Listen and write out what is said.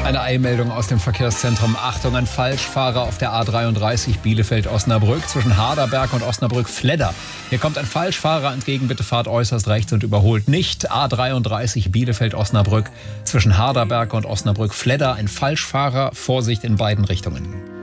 Eine Eilmeldung aus dem Verkehrszentrum. Achtung, ein Falschfahrer auf der A33 Bielefeld-Osnabrück zwischen Harderberg und Osnabrück-Fledder. Hier kommt ein Falschfahrer entgegen, bitte fahrt äußerst rechts und überholt nicht. A33 Bielefeld-Osnabrück zwischen Harderberg und Osnabrück-Fledder. Ein Falschfahrer, Vorsicht in beiden Richtungen.